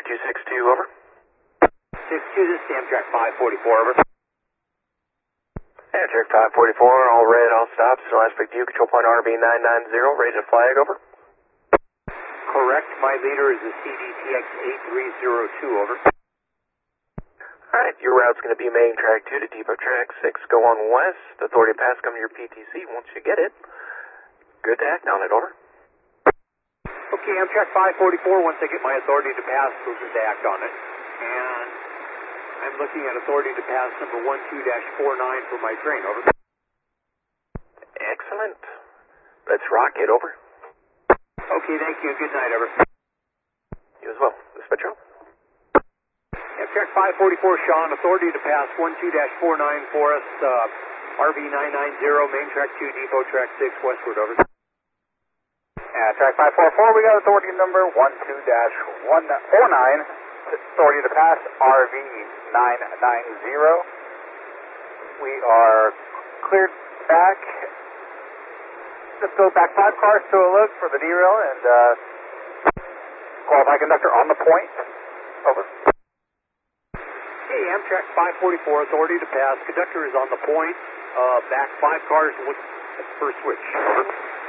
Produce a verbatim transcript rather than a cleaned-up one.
two six two, over. six two, this is Amtrak five forty-four, over. Amtrak five forty-four, all red, all stops. So aspect to you, control point R B nine nine zero, raise a flag, over. Correct, my leader is the C D T X eight three zero two, over. Alright, your route's going to be main track two to depot track six, go on west. Authority to pass, come to your P T C once you get it. Good to act on it, over. Okay, Amtrak five forty-four, once I get my authority to pass, we'll just act on it. And I'm looking at authority to pass number one two dash four nine for my train, over. Excellent. Let's rock it, over. Okay, thank you. Good night, over. You as well. This Metro. Amtrak five forty-four, Sean, authority to pass one two dash four nine for us, uh, R V nine nine zero, main track two, depot track six, westward, over. Yeah, track five forty-four, we got authority number one two dash one four nine, authority to pass R V nine nine zero. We are cleared back. Let's go back five cars to a look for the derail and uh, qualified conductor on the point. Over. Hey, Amtrak five forty-four, authority to pass. Conductor is on the point. Uh, back five cars, look at the first switch. Over.